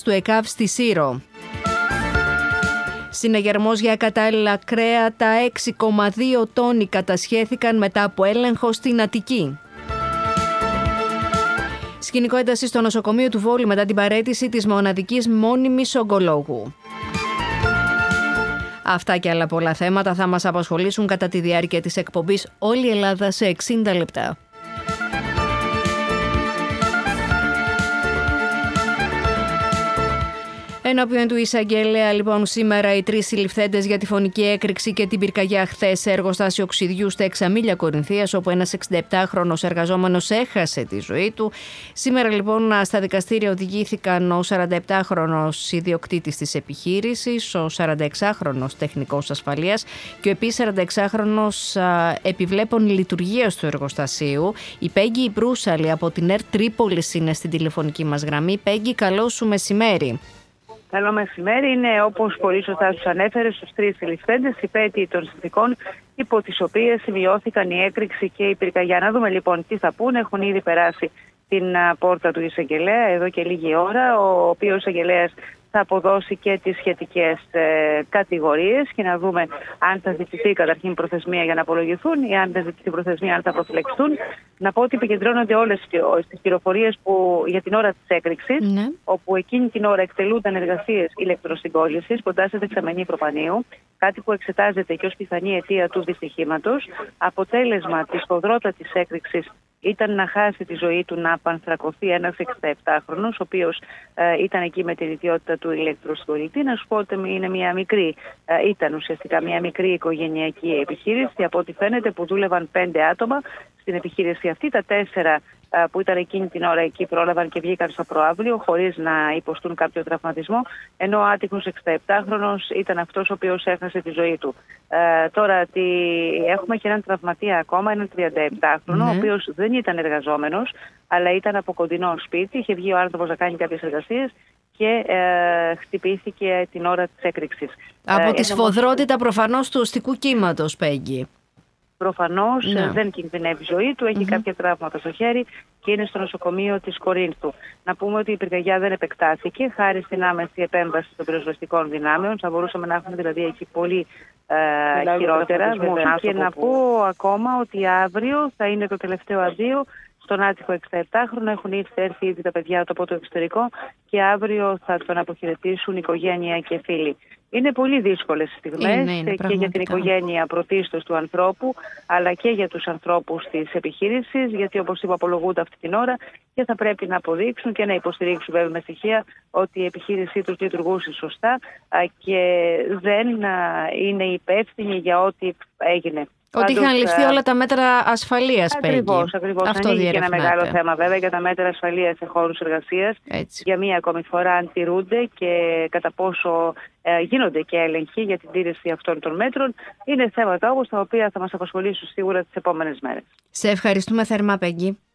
του ΕΚΑΒ στη Σύρο. Συναγερμός για κατάλληλα κρέατα 6,2 τόνοι κατασχέθηκαν μετά από έλεγχο στην Αττική. Σκηνικό ένταση στο νοσοκομείο του Βόλου μετά την παραίτηση της μοναδικής μόνιμης ογκολόγου. Αυτά και άλλα πολλά θέματα θα μας απασχολήσουν κατά τη διάρκεια της εκπομπής «Όλη η Ελλάδα σε 60 λεπτά». Ενώπιον του εισαγγελέα, λοιπόν, σήμερα οι 3 συλληφθέντες για τη φωνική έκρηξη και την πυρκαγιά χθες σε εργοστάσιο οξυδιού στα Εξαμίλια Κορινθίας, όπου ένας 67χρονος εργαζόμενος έχασε τη ζωή του. Σήμερα, λοιπόν, στα δικαστήρια οδηγήθηκαν ο 47χρονος ιδιοκτήτης της επιχείρησης, ο 46χρονος τεχνικός ασφαλείας και ο επίσης 46χρονος επιβλέπων λειτουργίας του εργοστασίου. Η Πέγγι Προύσαλη από την ΕΡΤ Τρίπολης είναι στην τηλεφωνική μας γραμμή. Πέγγι, καλό σου μεσημέρι. Καλό μεσημέρι. Είναι, όπως πολύ σωστά τους ανέφερε, στους 3 συλληφθέντες υπέτειοι των συνθηκών υπό τις οποίες σημειώθηκαν η έκρηξη και η πυρκαγιά. Να δούμε λοιπόν τι θα πούνε. Έχουν ήδη περάσει την πόρτα του εισαγγελέα εδώ και λίγη ώρα, ο οποίος εισαγγελέας θα αποδώσει και τις σχετικές κατηγορίες και να δούμε αν θα ζητηθεί καταρχήν προθεσμία για να απολογηθούν ή αν θα ζητηθεί προθεσμία, αν θα προφυλαξιστούν. Να πω ότι επικεντρώνονται όλες τις πληροφορίες που για την ώρα της έκρηξης, όπου εκείνη την ώρα εκτελούνταν εργασίες ηλεκτροσυγκόλλησης κοντά σε δεξαμενή προπανίου, κάτι που εξετάζεται και ως πιθανή αιτία του δυστυχήματος. Αποτέλεσμα της σφοδρότατης έκρηξης ήταν να χάσει τη ζωή του, να απανθρακωθεί ένας 67χρονος, ο οποίος ήταν εκεί με την ιδιότητα του ηλεκτροσυγκολητή. Να σου πω ότι ήταν ουσιαστικά μια μικρή οικογενειακή επιχείρηση, από ό,τι φαίνεται, που δούλευαν 5 άτομα στην επιχείρηση αυτή. Τα 4 που ήταν εκείνη την ώρα εκεί πρόλαβαν και βγήκαν στο προαύλιο χωρίς να υποστούν κάποιο τραυματισμό, ενώ ο άτυχος 67χρονος ήταν αυτός ο οποίος έχασε τη ζωή του. Τώρα έχουμε και έναν τραυματία ακόμα, έναν 37χρονο, ο οποίος δεν ήταν εργαζόμενος, αλλά ήταν από κοντινό σπίτι. Είχε βγει ο άνθρωπος να κάνει κάποιες εργασίες και χτυπήθηκε την ώρα της έκρηξης. Από τη σφοδρότητα προφανώς του οστικού κύματος, Πέγγι. Προφανώς δεν κινδυνεύει η ζωή του, έχει κάποια τραύματα στο χέρι και είναι στο νοσοκομείο της Κορίνθου. Να πούμε ότι η πυρκαγιά δεν επεκτάθηκε χάρη στην άμεση επέμβαση των πυροσβεστικών δυνάμεων. Θα μπορούσαμε να έχουμε δηλαδή εκεί πολύ χειρότερα. Και να πω ακόμα ότι αύριο θα είναι το τελευταίο αντίο στον άτυχο 67χρονο. Έχουν έρθει ήδη τα παιδιά του από το εξωτερικό και αύριο θα τον αποχαιρετήσουν οικογένεια και φίλοι. Είναι πολύ δύσκολες στιγμές και για την οικογένεια πρωτίστως του ανθρώπου, αλλά και για τους ανθρώπους της επιχείρησης, γιατί όπως είπα απολογούνται αυτή την ώρα και θα πρέπει να αποδείξουν και να υποστηρίξουν βέβαια με στοιχεία ότι η επιχείρησή τους λειτουργούσε σωστά και δεν είναι υπεύθυνοι για ό,τι έγινε. Ότι είχαν ληφθεί όλα τα μέτρα ασφαλείας, Πέγγι. Ακριβώς. Αυτό ανοίγει και ένα μεγάλο θέμα βέβαια για τα μέτρα ασφαλείας σε χώρους εργασίας. Για μία ακόμη φορά αν τηρούνται και κατά πόσο γίνονται και έλεγχοι για την τήρηση αυτών των μέτρων. Είναι θέματα όμως τα οποία θα μας απασχολήσουν σίγουρα τις επόμενες μέρες. Σε ευχαριστούμε θερμά, Πέγγι.